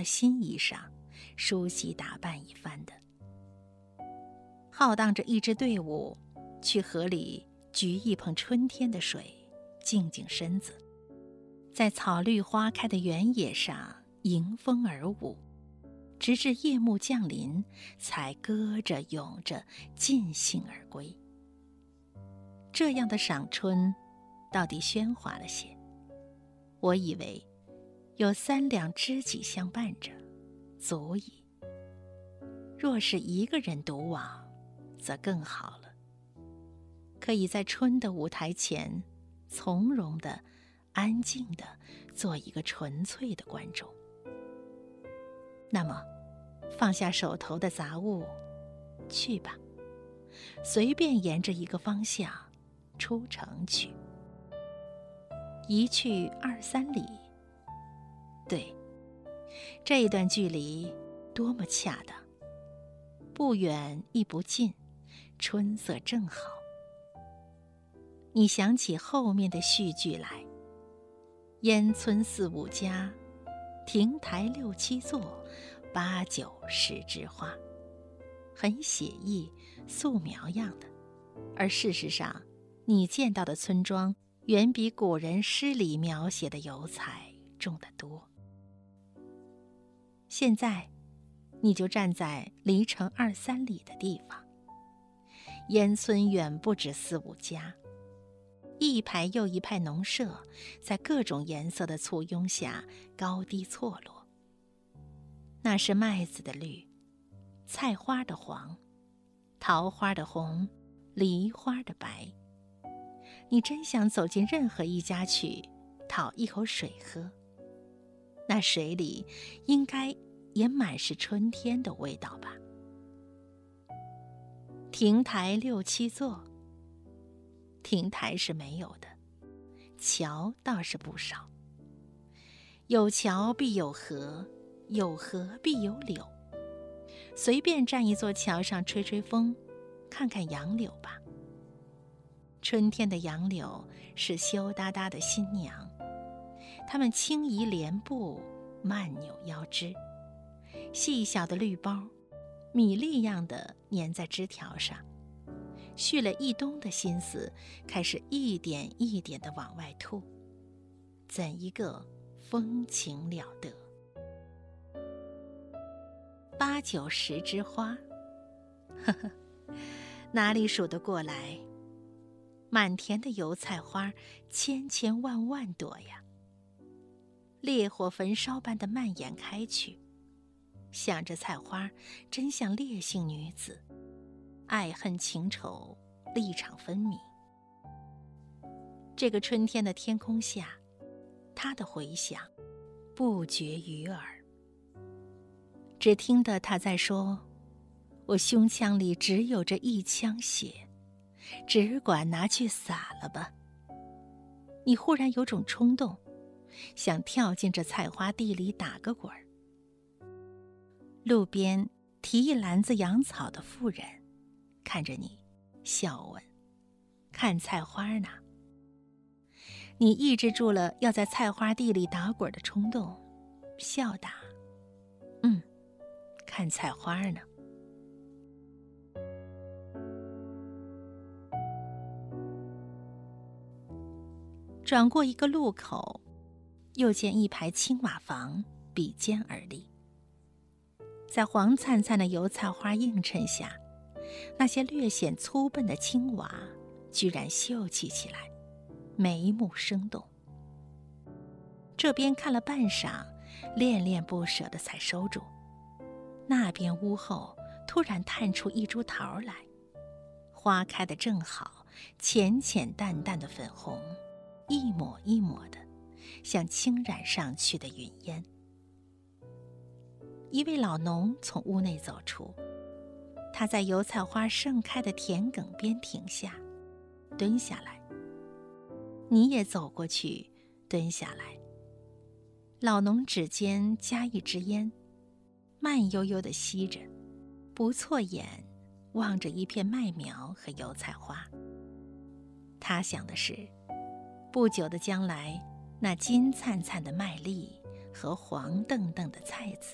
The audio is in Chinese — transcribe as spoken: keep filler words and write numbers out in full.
了新衣裳，梳洗打扮一番的，浩荡着一支队伍去河里举一捧春天的水，静静身子，在草绿花开的原野上迎风而舞，直至夜幕降临，才歌着咏着尽兴而归。这样的赏春到底喧哗了些，我以为有三两知己相伴着足矣，若是一个人独往则更好了，可以在春的舞台前从容的安静的做一个纯粹的观众。那么放下手头的杂物，去吧，随便沿着一个方向出城去。一去二三里，对，这一段距离多么恰当，不远亦不近，春色正好。你想起后面的序句来，烟村四五家，亭台六七座，八九十枝花，很写意素描样的，而事实上你见到的村庄远比古人诗里描写的油彩重得多。现在你就站在离城二三里的地方，烟村远不止四五家，一排又一排农舍在各种颜色的簇拥下高低错落，那是麦子的绿，菜花的黄，桃花的红，梨花的白。你真想走进任何一家去讨一口水喝，那水里应该也满是春天的味道吧。亭台六七座，亭台是没有的，桥倒是不少。有桥必有河，有河必有柳，随便站一座桥上吹吹风，看看杨柳吧。春天的杨柳是羞答答的新娘，她们轻移莲步，慢扭腰肢，细小的绿包米粒样的粘在枝条上，蓄了一冬的心思，开始一点一点地往外吐，怎一个风情了得。八九十枝花，呵呵，哪里数得过来？满田的油菜花，千千万万朵呀，烈火焚烧般的蔓延开去。想着菜花，真像烈性女子，爱恨情仇，立场分明。这个春天的天空下，它的回响不绝于耳。只听得他在说，我胸腔里只有这一腔血，只管拿去洒了吧。你忽然有种冲动，想跳进这菜花地里打个滚儿。路边提一篮子养草的妇人看着你笑问，看菜花呢？你抑制住了要在菜花地里打滚的冲动，笑答，嗯，看菜花呢。转过一个路口，又见一排青瓦房比肩而立，在黄灿灿的油菜花映衬下，那些略显粗笨的青瓦居然秀气起来，眉目生动。这边看了半晌，恋恋不舍的才收住。那边屋后突然探出一株桃来，花开得正好，浅浅淡淡的粉红，一抹一抹的，像轻染上去的云烟。一位老农从屋内走出，他在油菜花盛开的田埂边停下，蹲下来。你也走过去，蹲下来。老农指尖夹一支烟，慢悠悠地吸着，不错眼望着一片麦苗和油菜花。他想的是，不久的将来，那金灿灿的麦粒和黄澄澄的菜籽，